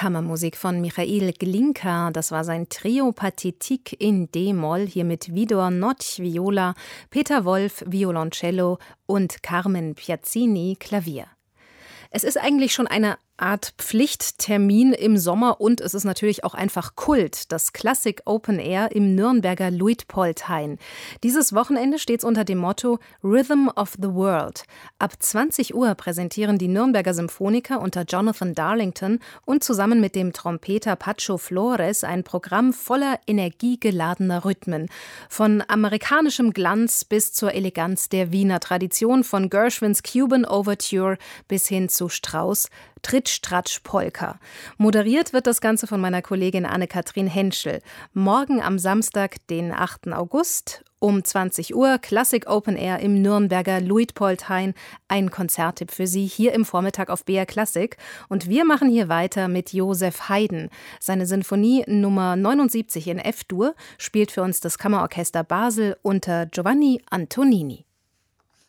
Kammermusik von Michail Glinka. Das war sein Trio Pathétique in D-Moll, hier mit Widor Notch Viola, Peter Wolf Violoncello und Carmen Piazzini Klavier. Es ist eigentlich schon eine Art Pflichttermin im Sommer und es ist natürlich auch einfach Kult, das Klassik Open Air im Nürnberger Luitpoldhain. Dieses Wochenende steht's unter dem Motto Rhythm of the World. Ab 20 Uhr präsentieren die Nürnberger Symphoniker unter Jonathan Darlington und zusammen mit dem Trompeter Pacho Flores ein Programm voller energiegeladener Rhythmen. Von amerikanischem Glanz bis zur Eleganz der Wiener Tradition, von Gershwins Cuban Overture bis hin zu Strauss Tritsch-Tratsch-Polka. Moderiert wird das Ganze von meiner Kollegin Anne-Kathrin Henschel. Morgen am Samstag, den 8. August, um 20 Uhr, Klassik Open Air im Nürnberger Luitpoldhain. Ein Konzerttipp für Sie hier im Vormittag auf BR Klassik. Und wir machen hier weiter mit Joseph Haydn. Seine Sinfonie Nummer 79 in F-Dur spielt für uns das Kammerorchester Basel unter Giovanni Antonini.